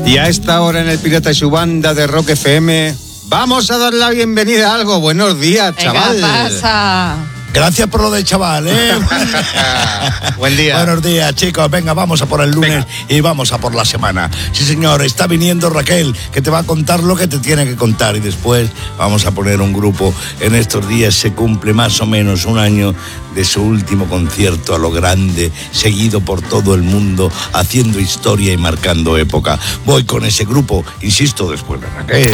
Y a esta hora en el Pirata y su banda de Rock FM, vamos a dar la bienvenida a algo. Buenos días, chaval. ¿Qué pasa? Gracias por lo de chaval, ¿eh? Buen día. Buenos días, chicos. Venga, vamos a por el lunes y vamos a por la semana. Sí, señor, está viniendo Raquel, que te va a contar lo que te tiene que contar. Y después vamos a poner un grupo. En estos días se cumple más o menos un año de su último concierto a lo grande, seguido por todo el mundo, haciendo historia y marcando época. Voy con ese grupo, insisto, después de Raquel.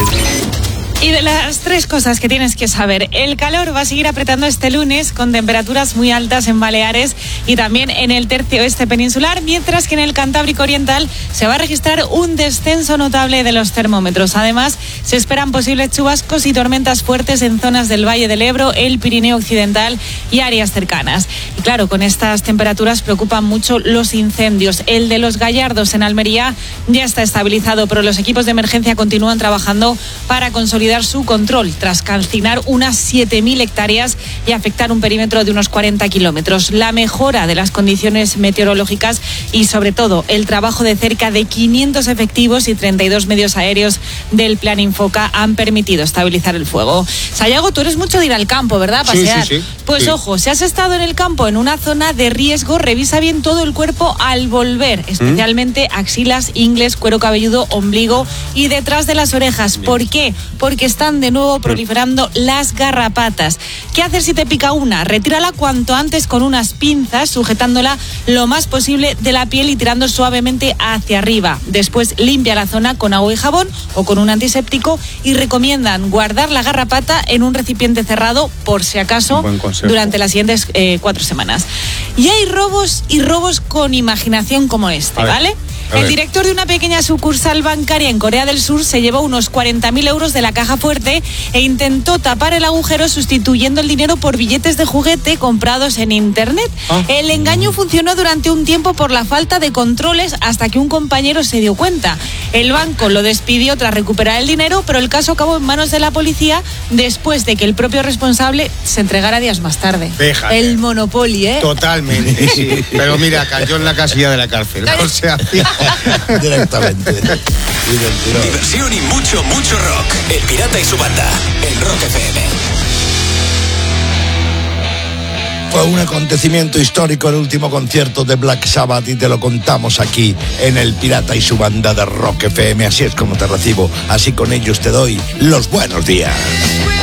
Y de las tres cosas que tienes que saber, el calor va a seguir apretando este lunes con temperaturas muy altas en Baleares y también en el tercio oeste peninsular, mientras que en el Cantábrico Oriental se va a registrar un descenso notable de los termómetros. Además, se esperan posibles chubascos y tormentas fuertes en zonas del Valle del Ebro, el Pirineo Occidental y áreas cercanas. Y claro, con estas temperaturas preocupan mucho los incendios. El de Los Gallardos en Almería ya está estabilizado, pero los equipos de emergencia continúan trabajando para consolidar su control tras calcinar unas 7.000 hectáreas y afectar un perímetro de unos 40 kilómetros. La mejora de las condiciones meteorológicas y sobre todo el trabajo de cerca de 500 efectivos y 32 medios aéreos del Plan Infoca han permitido estabilizar el fuego. Sayago, tú eres mucho de ir al campo, ¿verdad? A pasear. Sí. Pues sí. Ojo, si has estado en el campo en una zona de riesgo, revisa bien todo el cuerpo al volver, especialmente axilas, ingles, cuero cabelludo, ombligo y detrás de las orejas. ¿Por qué? Porque están de nuevo proliferando las garrapatas. ¿Qué hacer si te pica una? Retírala cuanto antes con unas pinzas, sujetándola lo más posible de la piel y tirando suavemente hacia arriba. Después limpia la zona con agua y jabón o con un antiséptico y recomiendan guardar la garrapata en un recipiente cerrado por si acaso durante las siguientes 4 semanas. Y hay robos y robos con imaginación como este, ¿vale? El director de una pequeña sucursal bancaria en Corea del Sur se llevó unos 40.000 euros de la caja fuerte e intentó tapar el agujero sustituyendo el dinero por billetes de juguete comprados en internet. El engaño funcionó durante un tiempo por la falta de controles hasta que un compañero se dio cuenta. El banco lo despidió tras recuperar el dinero, pero el caso acabó en manos de la policía después de que el propio responsable se entregara días más tarde. Fíjate. El Monopoly, ¿eh? Totalmente, sí. Pero mira, cayó en la casilla de la cárcel. O sea, Directamente. Diversión y mucho rock. El Pirata y su banda. En Rock FM. Fue un acontecimiento histórico el último concierto de Black Sabbath y te lo contamos aquí en El Pirata y su banda de Rock FM. Así es como te recibo, así con ellos te doy los buenos días.